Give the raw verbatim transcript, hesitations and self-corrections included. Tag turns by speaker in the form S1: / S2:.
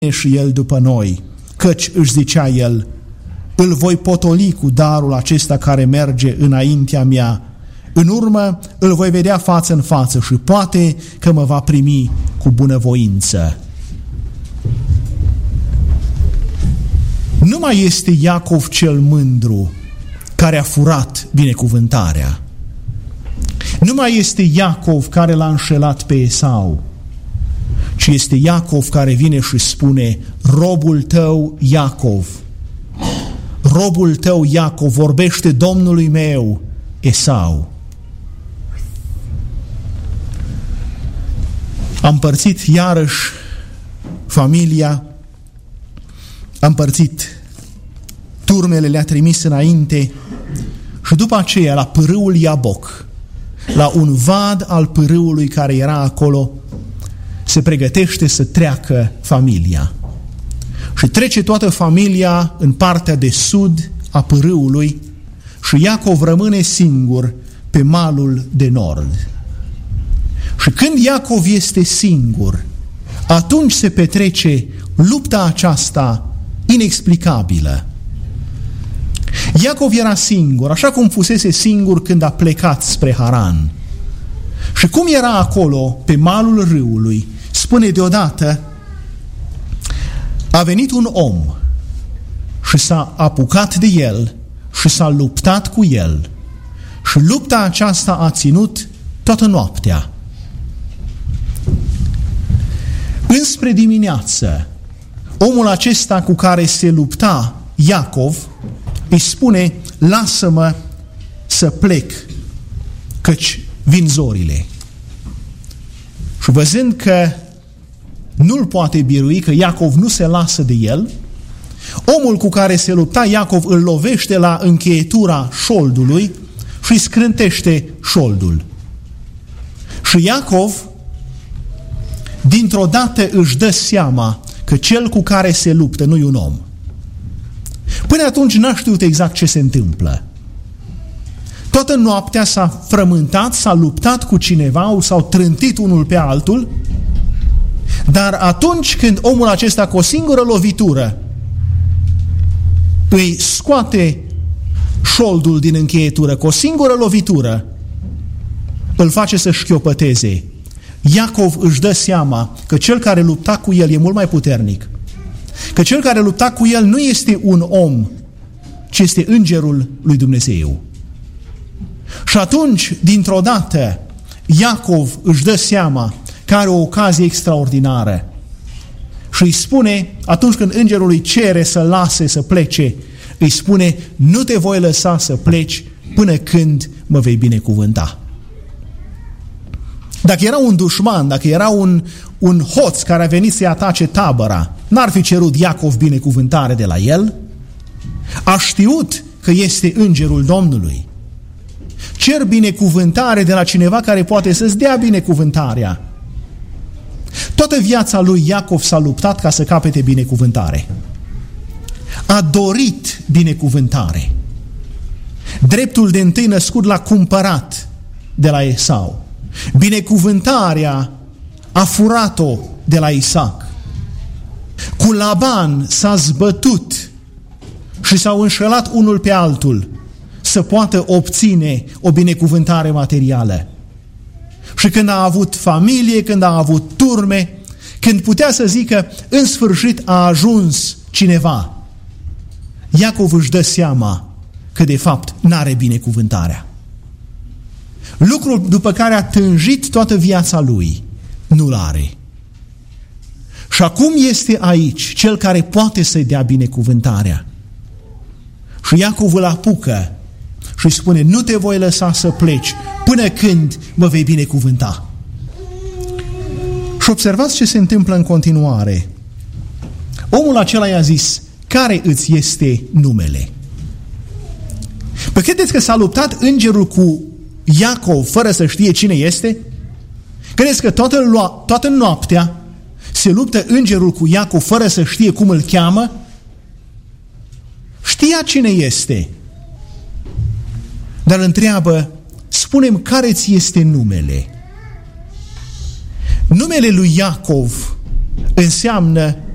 S1: și el după noi, căci își zicea el, îl voi potoli cu darul acesta care merge înaintea mea, în urmă îl voi vedea față în față și poate că mă va primi cu bunăvoință. Nu mai este Iacov cel mândru care a furat binecuvântarea. Nu mai este Iacov care l-a înșelat pe Esau, ci este Iacov care vine și spune, robul tău Iacov, robul tău Iacov vorbește Domnului meu Esau. Am împărțit iarăși familia, am împărțit turmele, le-a trimis înainte și după aceea la pârâul Iaboc, la un vad al pârâului care era acolo, se pregătește să treacă familia. Și trece toată familia în partea de sud a pârâului și Iacov rămâne singur pe malul de nord. Și când Iacov este singur, atunci se petrece lupta aceasta inexplicabilă. Iacov era singur, așa cum fusese singur când a plecat spre Haran. Și cum era acolo, pe malul râului, spune deodată, a venit un om și s-a apucat de el și s-a luptat cu el. Și lupta aceasta a ținut toată noaptea. Înspre dimineață, omul acesta cu care se lupta Iacov îi spune, lasă-mă să plec, căci vin zorile. Și văzând că nu-l poate birui, că Iacov nu se lasă de el, omul cu care se lupta Iacov îl lovește la încheietura șoldului și îi scrântește șoldul. Și Iacov dintr-o dată își dă seama că cel cu care se luptă nu e un om. Până atunci n-a știut exact ce se întâmplă. Toată noaptea s-a frământat, s-a luptat cu cineva, s-au trântit unul pe altul, dar atunci când omul acesta cu o singură lovitură îi scoate șoldul din încheietură, cu o singură lovitură îl face să șchiopăteze, Iacov își dă seama că cel care lupta cu el e mult mai puternic, că cel care lupta cu el nu este un om, ci este îngerul lui Dumnezeu. Și atunci, dintr-o dată, Iacov își dă seama că are o ocazie extraordinară și îi spune, atunci când îngerul îi cere să lase să plece, îi spune, nu te voi lăsa să pleci până când mă vei binecuvânta. Dacă era un dușman, dacă era un, un hoț care a venit să-i atace tabăra, n-ar fi cerut Iacov binecuvântare de la el? A știut că este îngerul Domnului. Cer binecuvântare de la cineva care poate să-ți dea binecuvântarea. Toată viața lui Iacov s-a luptat ca să capete binecuvântare. A dorit binecuvântare. Dreptul de întâi născut l-a cumpărat de la Esau. Binecuvântarea a furat-o de la Isaac. Cu Laban s-a zbătut și s-au înșelat unul pe altul să poată obține o binecuvântare materială. Și când a avut familie, când a avut turme, când putea să zică, în sfârșit a ajuns cineva, Iacov își dă seama că de fapt n-are binecuvântarea. Lucrul după care a tânjit toată viața lui, nu-l are. Și acum este aici cel care poate să-i dea binecuvântarea. Și Iacov îl apucă și îi spune, nu te voi lăsa să pleci până când mă vei binecuvânta. Și observați ce se întâmplă în continuare. Omul acela i-a zis, care îți este numele? Păi credeți că s-a luptat îngerul cu Iacov fără să știe cine este? Credeți că toată, toată noaptea se luptă îngerul cu Iacov fără să știe cum îl cheamă? Știa cine este, dar îl întreabă, spune-mi care ți este numele. Numele lui Iacov înseamnă